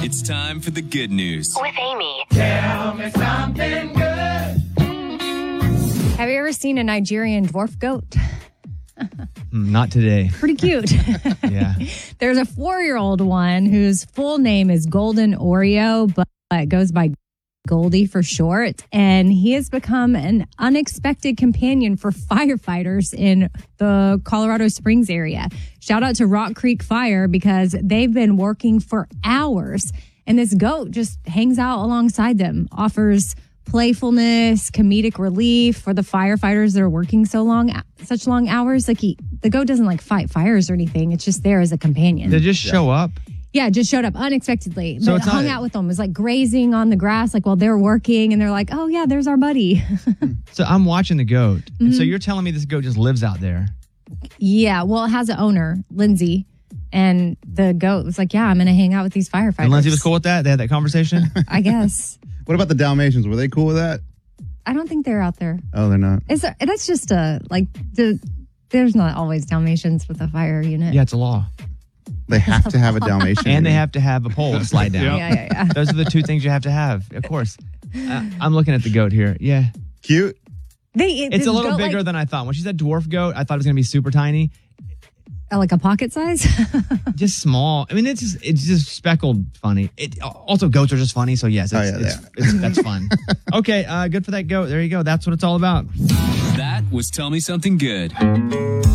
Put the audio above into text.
It's time for the good news with Amy. Tell me something good. Have you ever seen a Nigerian dwarf goat? Not today. Pretty cute. Yeah. There's a 4-year-old one whose full name is Golden Oreo, but it goes by Goldie for short. And he has become an unexpected companion for firefighters in the Colorado Springs area. Shout out to Rock Creek Fire because they've been working for hours. And this goat just hangs out alongside them, offers playfulness, comedic relief for the firefighters that are working such long hours. Like the goat doesn't like fight fires or anything. It's just there as a companion. They just show up. Yeah, it just showed up unexpectedly. So But it's hung not- out with them. It was like grazing on the grass, like while they're working, and they're like, "Oh yeah, there's our buddy." So I'm watching the goat. And so you're telling me this goat just lives out there. Yeah, well, it has an owner, Lindsay, and the goat was like, "Yeah, I'm gonna hang out with these firefighters." And Lindsay was cool with that? They had that conversation? I guess. What about the Dalmatians? Were they cool with that? I don't think they're out there. Oh, they're not. That's just there's not always Dalmatians with a fire unit. Yeah, it's a law. They have to have a Dalmatian. And they have to have a pole to slide down. Yeah. Those are the two things you have to have, of course. I'm looking at the goat here. Yeah. Cute. It's a little bigger like, than I thought. When she said dwarf goat, I thought it was going to be super tiny. like a pocket size. Just small. I mean, it's just speckled funny. Also, goats are just funny. So, yes, that's fun. Okay, good for that goat. There you go. That's what it's all about. That was Tell Me Something Good.